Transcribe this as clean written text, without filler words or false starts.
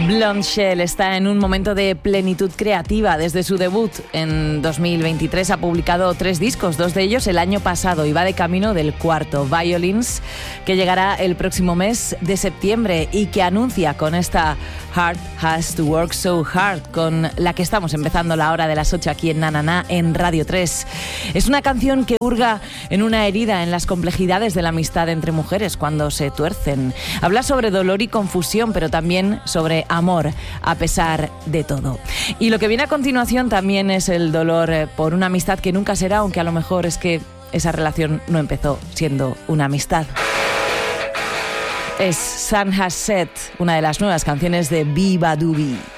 Blonde Shell está en un momento de plenitud creativa. Desde su debut en 2023 ha publicado 3 discos, 2 de ellos el año pasado, y va de camino del cuarto, Violins, que llegará el próximo mes de septiembre y que anuncia con esta Heart Has to Work So Hard, con la que estamos empezando la hora de las 8 aquí en Na Na Na en Radio 3. Es una canción que hurga en una herida en las complejidades de la amistad entre mujeres cuando se tuercen. Habla sobre dolor y confusión, pero también sobre amor a pesar de todo. Y lo que viene a continuación también es el dolor por una amistad que nunca será, aunque a lo mejor es que esa relación no empezó siendo una amistad. Es Sun Has Set, una de las nuevas canciones de Viva Dubi.